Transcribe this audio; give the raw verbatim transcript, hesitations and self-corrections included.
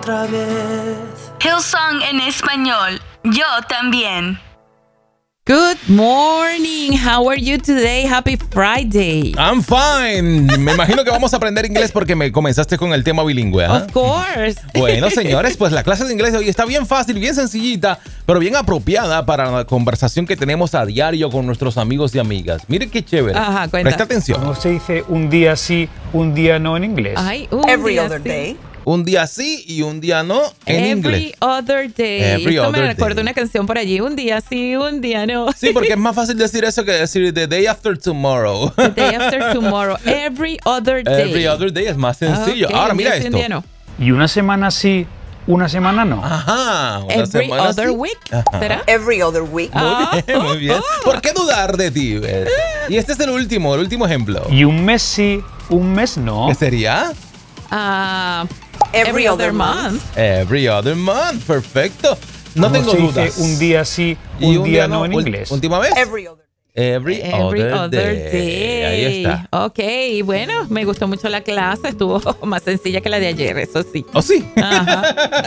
otra vez. Hillsong en español. Yo también. Good morning. How are you today? Happy Friday. I'm fine. Me imagino que vamos a aprender inglés porque me comenzaste con el tema bilingüe. ¿eh? Of course. Bueno, señores, pues la clase de inglés de hoy está bien fácil, bien sencillita, pero bien apropiada para la conversación que tenemos a diario con nuestros amigos y amigas. Miren qué chévere. Ajá, cuenta. Presta atención. ¿Cómo se dice un día sí, un día no en inglés? Ay, un Every día other sí. day. Un día sí y un día no en Every inglés. other day. Every Esto other me recuerda day. una canción por allí. Un día sí, un día no. Sí, porque es más fácil decir eso que decir the day after tomorrow. The day after tomorrow. Every other day. Every other day es más sencillo. Ok, Ahora un mira día sí, esto. un día no. Y una semana sí, una semana no. Ajá. Una Every semana other sí. week. Ajá. ¿Será? Every other week. Ah. Muy bien, muy bien. ¿Por qué dudar de ti? Beth? Y este es el último, el último ejemplo. Y un mes sí, un mes no. ¿Qué sería? Ah, Every, every other other month. month. Every other month. Perfecto. No ¿Cómo tengo se dice dudas. un día sí, Y un, día, no en ul- inglés? Última vez. Every other. Every, Every other, other day. day. Ahí está. Ok, bueno, me gustó mucho la clase. Estuvo más sencilla que la de ayer, eso sí. ¿Oh, sí? Ajá.